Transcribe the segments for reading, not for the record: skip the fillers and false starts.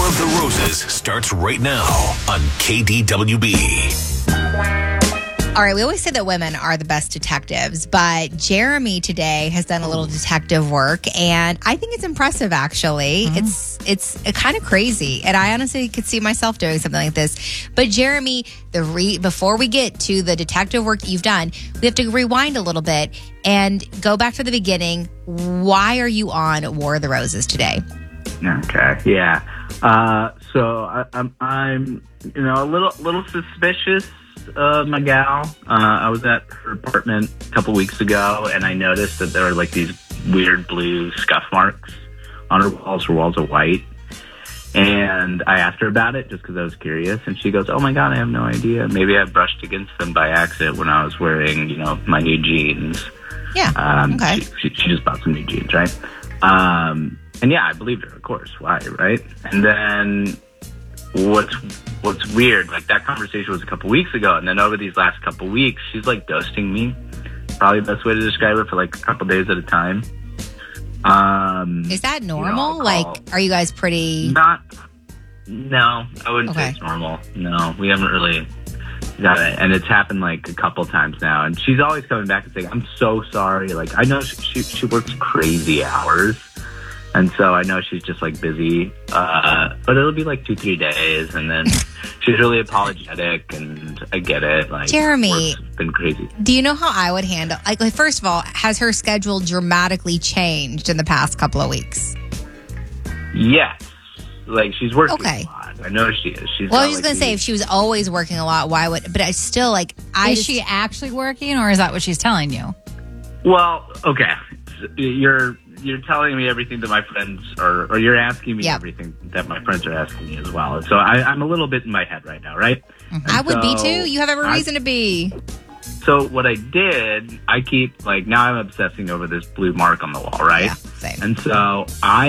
of the Roses starts right now on KDWB. All right, we always say that women are the best detectives, but Jeremy today has done a little detective work, and I think it's impressive, actually. Mm-hmm. It's kind of crazy, and I honestly could see myself doing something like this. But Jeremy, before we get to the detective work that you've done, we have to rewind a little bit and go back to the beginning. Why are you on War of the Roses today? Okay, yeah. So I'm a little suspicious of my gal. I was at her apartment a couple weeks ago, and I noticed that there were like these weird blue scuff marks on her walls. Her walls are white. And I asked her about it just because I was curious, and she goes, "Oh my God, I have no idea. Maybe I brushed against them by accident when I was wearing, my new jeans." Yeah. Okay. She just bought some new jeans, right? And yeah, I believed her, of course. Why, right? And then what's weird, like that conversation was a couple weeks ago, and then over these last couple weeks, she's like ghosting me. Probably the best way to describe it, for like a couple days at a time. Is that normal? Are you guys pretty... No, I wouldn't say it's normal. No, we haven't really got it. And it's happened like a couple times now. And she's always coming back and saying, "I'm so sorry." Like, I know she works crazy hours. And so I know she's just like busy, but it'll be like 2-3 days, and then she's really apologetic, and I get it. Like, Jeremy, work's been crazy. Do you know how I would handle? Like, first of all, has her schedule dramatically changed in the past couple of weeks? Yes, like she's working a lot. I know she is. I was just gonna say, if she was always working a lot, why would? But I still like. Is she actually working, or is that what she's telling you? Well, okay, You're telling me everything that my friends are, or you're asking me everything that my friends are asking me as well. So I'm a little bit in my head right now, right? Mm-hmm. I would be too. You have every reason to be. So what I did, I keep, now I'm obsessing over this blue mark on the wall, right? Yeah, same. And so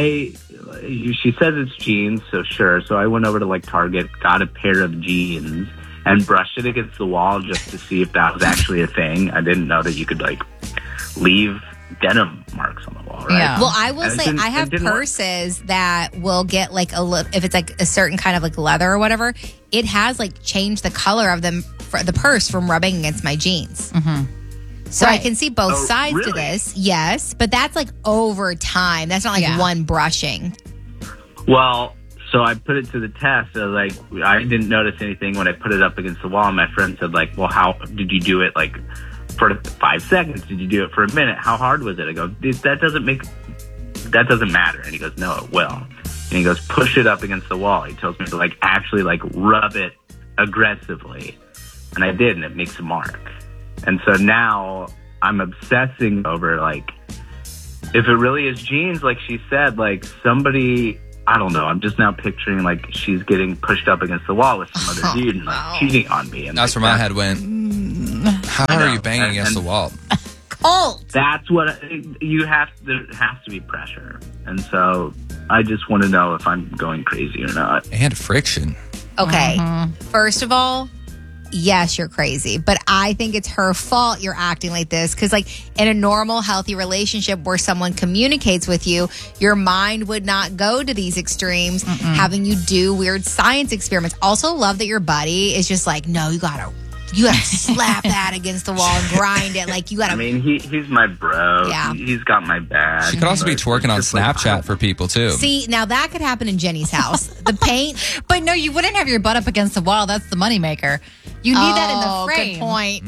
she says it's jeans, so sure. So I went over to Target, got a pair of jeans, and brushed it against the wall just to see if that was actually a thing. I didn't know that you could leave denim marks on the wall, right? Yeah. Well, I will say I have purses that will get if it's a certain kind of leather or whatever, it has changed the color of them for the purse from rubbing against my jeans. Mm-hmm. So I can see both sides really? to this. Yes, but that's over time. That's not one brushing. Well, so I put it to the test. I didn't notice anything when I put it up against the wall. And my friend said, well, how did you do it? For 5 seconds? Did you do it for a minute? How hard was it? I go, that doesn't matter. And he goes, no, it will. And he goes, push it up against the wall. He tells me to actually rub it aggressively. And I did, and it makes a mark. And so now I'm obsessing over if it really is jeans, like she said, somebody, I don't know. I'm just now picturing she's getting pushed up against the wall with some other dude and cheating on me. And that's where my head went. How are you banging against the wall? Cold. That's what you have. There has to be pressure, and so I just want to know if I'm going crazy or not. And friction. Okay. Mm-hmm. First of all, yes, you're crazy, but I think it's her fault you're acting like this, because in a normal, healthy relationship where someone communicates with you, your mind would not go to these extremes, having you do weird science experiments. Also, love that your buddy is just no, you gotta slap that against the wall and grind it. You gotta. I mean, he's my bro. Yeah. He's got my back. She could also be twerking on Snapchat for people too. See, now that could happen in Jenny's house. The paint. But no, you wouldn't have your butt up against the wall. That's the moneymaker. You need that in the frame. Good point.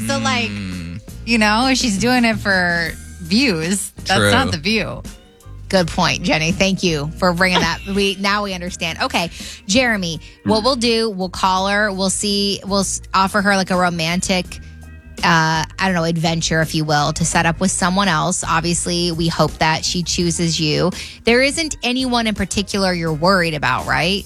So if she's doing it for views, that's not the view. Good point, Jenny. Thank you for bringing that. Now we understand. Okay, Jeremy, what we'll do, we'll call her. We'll offer her a romantic, adventure, if you will, to set up with someone else. Obviously, we hope that she chooses you. There isn't anyone in particular you're worried about, right?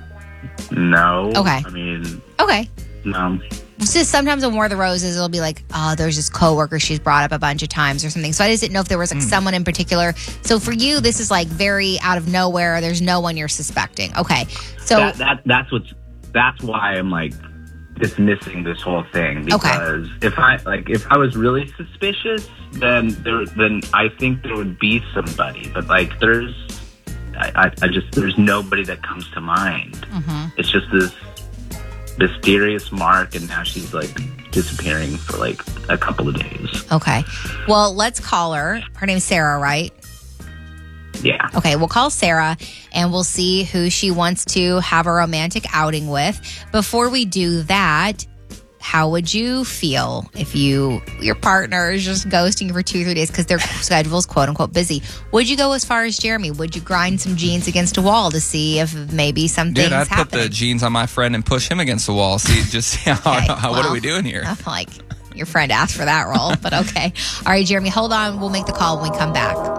No. Okay. I mean. Okay. No. It's just sometimes on War of the Roses, it'll be there's this coworker she's brought up a bunch of times or something. So I just didn't know if there was someone in particular. So for you, this is very out of nowhere. There's no one you're suspecting. Okay. So that's why I'm dismissing this whole thing, because if I was really suspicious, then I think there would be somebody. But I just, there's nobody that comes to mind. It's just this mysterious Mark, and now she's like disappearing for like a couple of days. Okay. Well, let's call her. Her name's Sarah, right? Yeah. Okay, we'll call Sarah and we'll see who she wants to have a romantic outing with. Before we do that, how would you feel if your partner is just ghosting you for 2-3 days because their schedule's quote unquote busy? Would you go as far as Jeremy? Would you grind some jeans against a wall to see if maybe something's I'd happening? put the jeans on my friend and push him against the wall. See, what are we doing here? I'm like, your friend asked for that role, but okay. All right, Jeremy, hold on. We'll make the call when we come back.